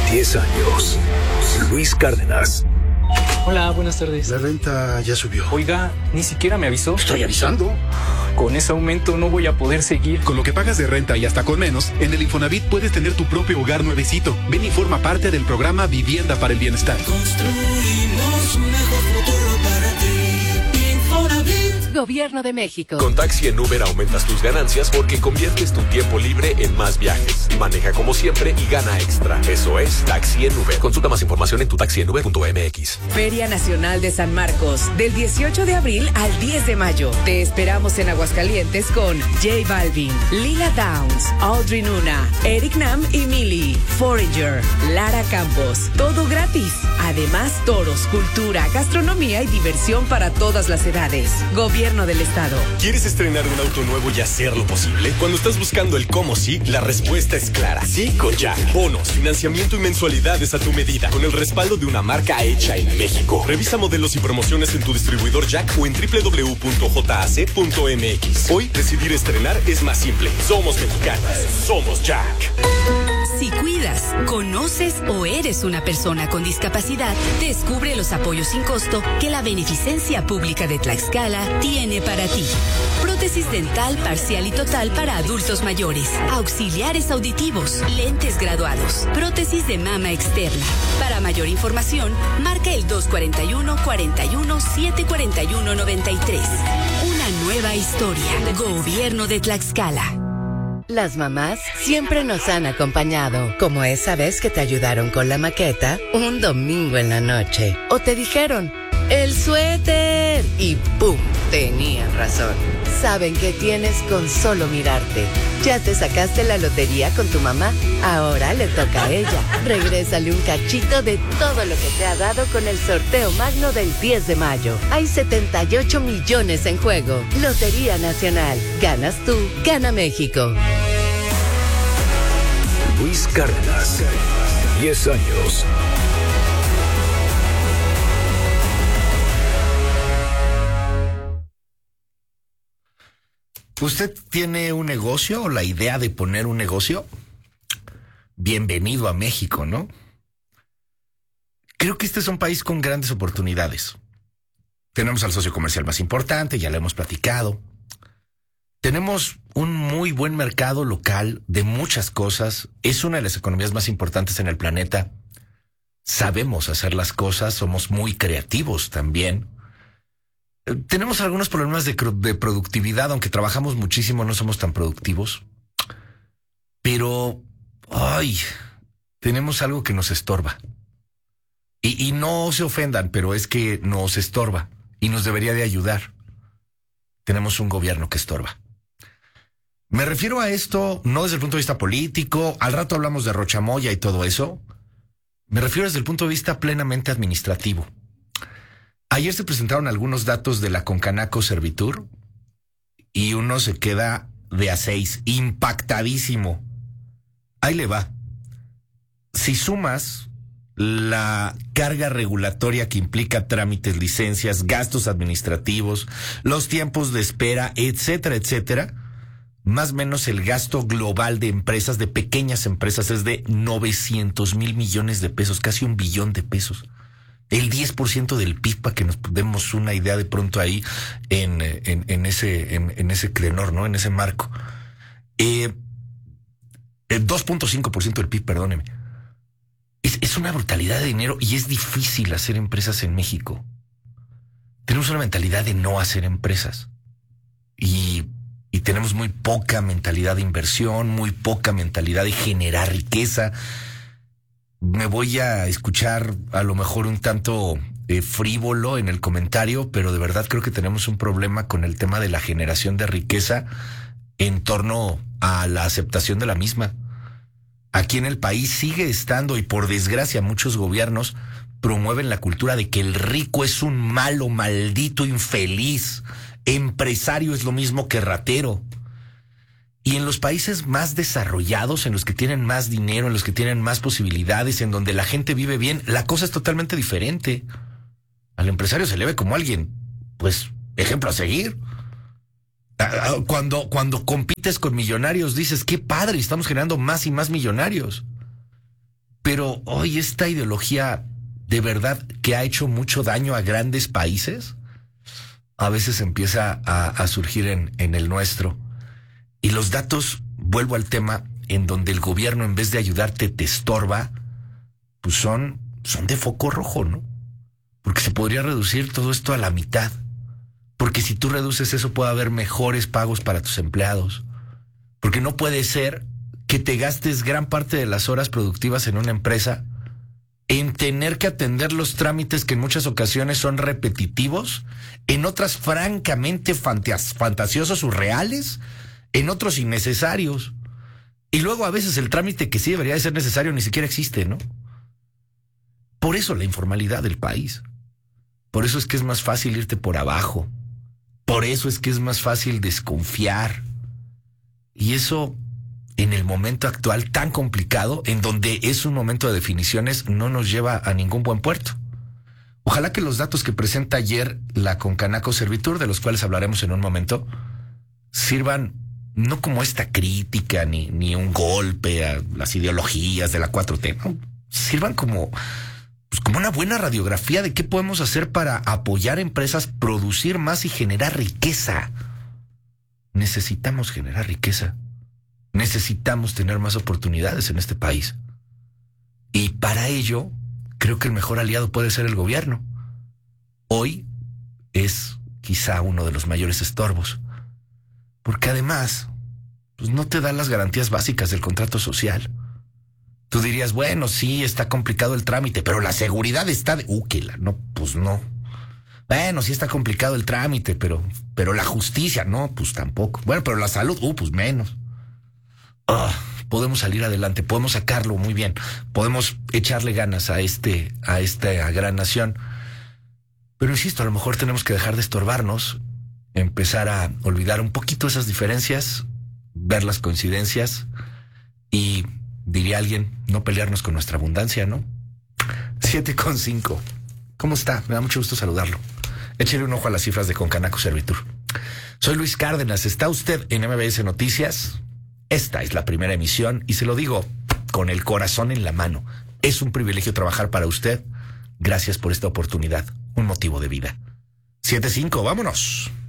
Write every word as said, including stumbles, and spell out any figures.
diez años. Luis Cárdenas. Hola, buenas tardes. La renta ya subió. Oiga, ni siquiera me avisó. Estoy avisando. Con ese aumento no voy a poder seguir. Con lo que pagas de renta y hasta con menos, en el Infonavit puedes tener tu propio hogar nuevecito. Ven y forma parte del programa Vivienda para el Bienestar. Construimos un mejor futuro para ti. Infonavit. Gobierno de México. Con Taxi en Uber aumentas tus ganancias porque conviertes tu tiempo libre en más viajes. Maneja como siempre y gana extra. Eso es Taxi en Uber. Consulta más información en tu taxi en uber punto m x. Feria Nacional de San Marcos, del dieciocho de abril al diez de mayo. Te esperamos en Aguascalientes con J Balvin, Lila Downs, Audrey Nuna, Eric Nam y Millie, Foreigner, Lara Campos. Todo gratis. Además, toros, cultura, gastronomía y diversión para todas las edades. Gobierno del Estado. ¿Quieres estrenar un auto nuevo y hacerlo posible? Cuando estás buscando el cómo sí, la respuesta es clara. Sí con Jack. Bonos, financiamiento y mensualidades a tu medida, con el respaldo de una marca hecha en México. Revisa modelos y promociones en tu distribuidor Jack o en doble u doble u doble u punto j a c punto m x. Hoy, decidir estrenar es más simple. Somos mexicanos. Somos Jack. Si cuidas, conoces o eres una persona con discapacidad, descubre los apoyos sin costo que la Beneficencia Pública de Tlaxcala tiene para ti. Prótesis dental parcial y total para adultos mayores, auxiliares auditivos, lentes graduados, prótesis de mama externa. Para mayor información, marca el dos cuatro uno, cuatro uno, siete cuatro uno, nueve tres. Una nueva historia. Gobierno de Tlaxcala. Las mamás siempre nos han acompañado, como esa vez que te ayudaron con la maqueta un domingo en la noche. O te dijeron, ¡el suéter! Y ¡pum! Tenían razón. Saben que tienes con solo mirarte. ¿Ya te sacaste la lotería con tu mamá? Ahora le toca a ella. Regrésale un cachito de todo lo que te ha dado con el sorteo magno del diez de mayo. Hay setenta y ocho millones en juego. Lotería Nacional. Ganas tú, gana México. Luis Cárdenas. diez años. ¿Usted tiene un negocio o la idea de poner un negocio? Bienvenido a México, ¿no? Creo que este es un país con grandes oportunidades. Tenemos al socio comercial más importante, ya lo hemos platicado. Tenemos un muy buen mercado local de muchas cosas. Es una de las economías más importantes en el planeta. Sabemos hacer las cosas, somos muy creativos también. Tenemos algunos problemas de, de productividad, aunque trabajamos muchísimo, no somos tan productivos. Pero, ay, tenemos algo que nos estorba. Y, y no se ofendan, pero es que nos estorba y nos debería de ayudar. Tenemos un gobierno que estorba. Me refiero a esto no desde el punto de vista político, al rato hablamos de Rochamoya y todo eso. Me refiero desde el punto de vista plenamente administrativo. Ayer se presentaron algunos datos de la Concanaco Servitur y uno se queda de a seis, impactadísimo. Ahí le va. Si sumas la carga regulatoria que implica trámites, licencias, gastos administrativos, los tiempos de espera, etcétera, etcétera, más o menos el gasto global de empresas, de pequeñas empresas, es de novecientos mil millones de pesos, casi un billón de pesos. El diez por ciento del P I B, para que nos demos una idea de pronto ahí en, en, en ese en, en ese tenor, ¿no? En ese marco. Eh, el dos punto cinco por ciento del P I B, perdóneme. Es, es una brutalidad de dinero y es difícil hacer empresas en México. Tenemos una mentalidad de no hacer empresas. Y, y tenemos muy poca mentalidad de inversión, muy poca mentalidad de generar riqueza. Me voy a escuchar a lo mejor un tanto eh, frívolo en el comentario, pero de verdad creo que tenemos un problema con el tema de la generación de riqueza en torno a la aceptación de la misma. Aquí en el país sigue estando, y por desgracia muchos gobiernos promueven la cultura de que el rico es un malo, maldito, infeliz. Empresario es lo mismo que ratero. Y en los países más desarrollados, en los que tienen más dinero, en los que tienen más posibilidades, en donde la gente vive bien, la cosa es totalmente diferente. Al empresario se le ve como alguien, pues, ejemplo a seguir. Cuando, cuando compites con millonarios, dices, qué padre, estamos generando más y más millonarios. Pero hoy esta ideología de verdad que ha hecho mucho daño a grandes países, a veces empieza a, a surgir en, en el nuestro. Y los datos, vuelvo al tema, en donde el gobierno en vez de ayudarte te estorba, pues son, son de foco rojo, ¿no? Porque se podría reducir todo esto a la mitad. Porque si tú reduces eso puede haber mejores pagos para tus empleados. Porque no puede ser que te gastes gran parte de las horas productivas en una empresa en tener que atender los trámites que en muchas ocasiones son repetitivos, en otras francamente fantas- fantasiosos o reales, en otros innecesarios. Y luego a veces el trámite que sí debería de ser necesario ni siquiera existe, ¿no? Por eso la informalidad del país. Por eso es que es más fácil irte por abajo. Por eso es que es más fácil desconfiar. Y eso, en el momento actual tan complicado, en donde es un momento de definiciones, no nos lleva a ningún buen puerto. Ojalá que los datos que presenta ayer la Concanaco Servitur, de los cuales hablaremos en un momento, sirvan no como esta crítica ni, ni un golpe a las ideologías de la cuatro T, ¿no? Sirvan como, pues como una buena radiografía de qué podemos hacer para apoyar empresas, producir más y generar riqueza. Necesitamos generar riqueza. Necesitamos tener más oportunidades en este país. Y para ello, creo que el mejor aliado puede ser el gobierno. Hoy es quizá uno de los mayores estorbos. Porque además, pues no te da las garantías básicas del contrato social. Tú dirías, bueno, sí, está complicado el trámite, pero la seguridad está de... Uh, que la... No, pues no. Bueno, sí está complicado el trámite, pero, pero la justicia, no, pues tampoco. Bueno, pero la salud, uh, pues menos. Oh, podemos salir adelante, podemos sacarlo muy bien, podemos echarle ganas a este, a esta gran nación. Pero insisto, a lo mejor tenemos que dejar de estorbarnos, empezar a olvidar un poquito esas diferencias, ver las coincidencias y, diría alguien, no pelearnos con nuestra abundancia, ¿no? Siete con cinco. ¿Cómo está? Me da mucho gusto saludarlo. Échale un ojo a las cifras de Concanaco Servitur. Soy Luis Cárdenas. ¿Está usted en M B S Noticias? Esta es la primera emisión y se lo digo con el corazón en la mano. Es un privilegio trabajar para usted. Gracias por esta oportunidad. Un motivo de vida. siete cinco, vámonos.